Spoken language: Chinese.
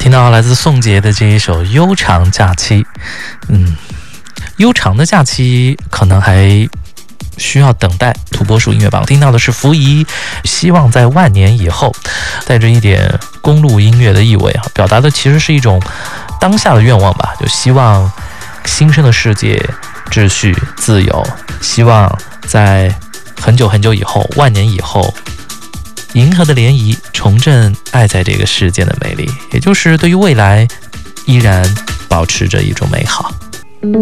听到来自宋杰的这一首《悠长假期》。悠长的假期可能还需要等待土拨鼠音乐榜。听到的是福仪，希望在万年以后，带着一点公路音乐的意味表达的其实是一种当下的愿望吧，就希望新生的世界秩序自由，希望在很久很久以后，万年以后，银河的涟漪重振爱在这个世界的美丽，也就是对于未来依然保持着一种美好。